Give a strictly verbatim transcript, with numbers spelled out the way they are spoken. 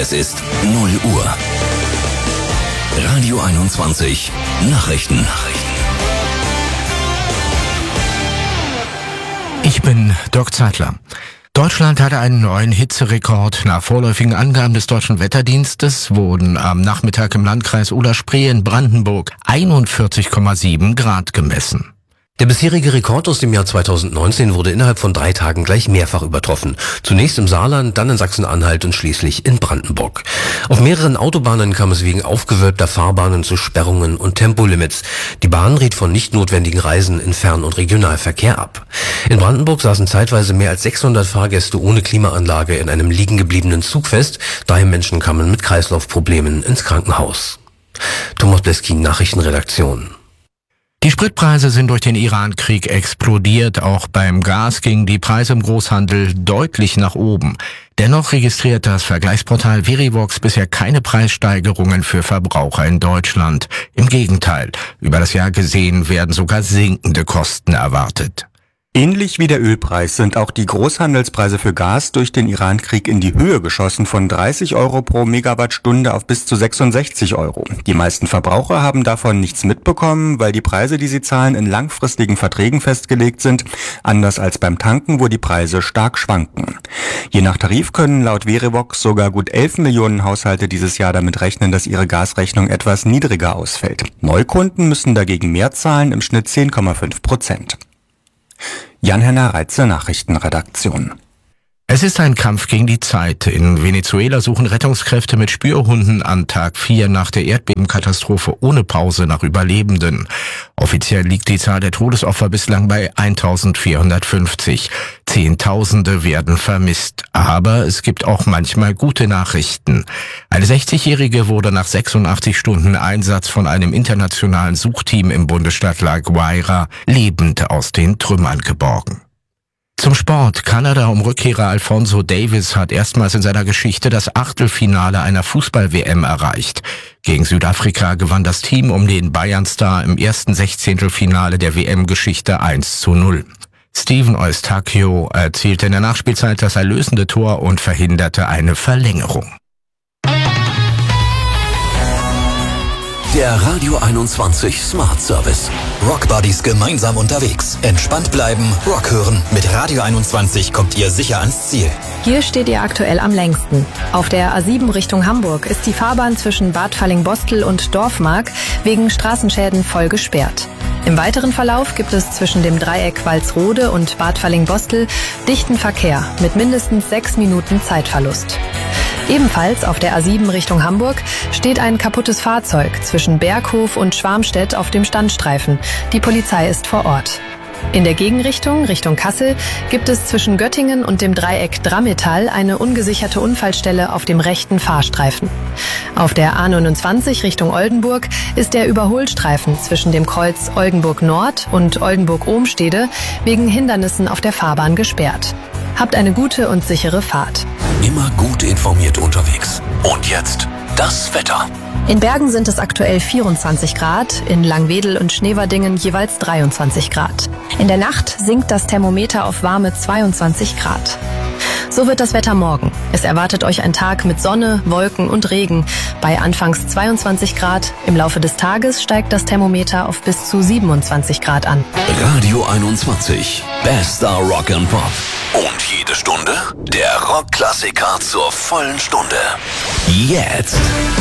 Es ist null Uhr. Radio einundzwanzig Nachrichten. Ich bin Dirk Zeitler. Deutschland hatte einen neuen Hitzerekord. Nach vorläufigen Angaben des Deutschen Wetterdienstes wurden am Nachmittag im Landkreis Oder-Spree in Brandenburg einundvierzig Komma sieben Grad gemessen. Der bisherige Rekord aus dem Jahr zweitausendneunzehn wurde innerhalb von drei Tagen gleich mehrfach übertroffen. Zunächst im Saarland, dann in Sachsen-Anhalt und schließlich in Brandenburg. Auf mehreren Autobahnen kam es wegen aufgewölbter Fahrbahnen zu Sperrungen und Tempolimits. Die Bahn riet von nicht notwendigen Reisen in Fern- und Regionalverkehr ab. In Brandenburg saßen zeitweise mehr als sechshundert Fahrgäste ohne Klimaanlage in einem liegen gebliebenen Zug fest. Drei Menschen kamen mit Kreislaufproblemen ins Krankenhaus. Thomas Bleskin, Nachrichtenredaktion. Die Spritpreise sind durch den Iran-Krieg explodiert. Auch beim Gas gingen die Preise im Großhandel deutlich nach oben. Dennoch registriert das Vergleichsportal Verivox bisher keine Preissteigerungen für Verbraucher in Deutschland. Im Gegenteil, über das Jahr gesehen werden sogar sinkende Kosten erwartet. Ähnlich wie der Ölpreis sind auch die Großhandelspreise für Gas durch den Iran-Krieg in die Höhe geschossen, von dreißig Euro pro Megawattstunde auf bis zu sechsundsechzig Euro. Die meisten Verbraucher haben davon nichts mitbekommen, weil die Preise, die sie zahlen, in langfristigen Verträgen festgelegt sind, anders als beim Tanken, wo die Preise stark schwanken. Je nach Tarif können laut Verivox sogar gut elf Millionen Haushalte dieses Jahr damit rechnen, dass ihre Gasrechnung etwas niedriger ausfällt. Neukunden müssen dagegen mehr zahlen, im Schnitt zehn Komma fünf Prozent. Jan-Henner Reitze, Nachrichtenredaktion. Es ist ein Kampf gegen die Zeit. In Venezuela suchen Rettungskräfte mit Spürhunden an Tag vier nach der Erdbebenkatastrophe ohne Pause nach Überlebenden. Offiziell liegt die Zahl der Todesopfer bislang bei eintausendvierhundertfünfzig. Zehntausende werden vermisst. Aber es gibt auch manchmal gute Nachrichten. Eine sechzigjährige wurde nach sechsundachtzig Stunden Einsatz von einem internationalen Suchteam im Bundesstaat La Guaira lebend aus den Trümmern geborgen. Zum Sport. Kanada um Rückkehrer Alphonso Davies hat erstmals in seiner Geschichte das Achtelfinale einer Fußball-W M erreicht. Gegen Südafrika gewann das Team um den Bayern-Star im ersten Sechzehntelfinale der W M-Geschichte eins zu null. Steven Eustáquio erzielte in der Nachspielzeit das erlösende Tor und verhinderte eine Verlängerung. Der Radio einundzwanzig Smart Service. Rock Buddies gemeinsam unterwegs. Entspannt bleiben, Rock hören. Mit Radio einundzwanzig kommt ihr sicher ans Ziel. Hier steht ihr aktuell am längsten. Auf der A sieben Richtung Hamburg ist die Fahrbahn zwischen Bad Fallingbostel und Dorfmark wegen Straßenschäden voll gesperrt. Im weiteren Verlauf gibt es zwischen dem Dreieck Walsrode und Bad Fallingbostel dichten Verkehr mit mindestens sechs Minuten Zeitverlust. Ebenfalls auf der A sieben Richtung Hamburg steht ein kaputtes Fahrzeug zwischen Berghof und Schwarmstedt auf dem Standstreifen. Die Polizei ist vor Ort. In der Gegenrichtung, Richtung Kassel, gibt es zwischen Göttingen und dem Dreieck Drammetal eine ungesicherte Unfallstelle auf dem rechten Fahrstreifen. Auf der A neunundzwanzig Richtung Oldenburg ist der Überholstreifen zwischen dem Kreuz Oldenburg Nord und Oldenburg-Ohmstede wegen Hindernissen auf der Fahrbahn gesperrt. Habt eine gute und sichere Fahrt. Immer gut informiert unterwegs. Und jetzt das Wetter. In Bergen sind es aktuell vierundzwanzig Grad, in Langwedel und Schneverdingen jeweils dreiundzwanzig Grad. In der Nacht sinkt das Thermometer auf warme zweiundzwanzig Grad. So wird das Wetter morgen. Es erwartet euch ein Tag mit Sonne, Wolken und Regen. Bei anfangs zweiundzwanzig Grad. Im Laufe des Tages steigt das Thermometer auf bis zu siebenundzwanzig Grad an. Radio einundzwanzig. Bester Rock and Pop. Und jede Stunde der Rockklassiker zur vollen Stunde. Jetzt.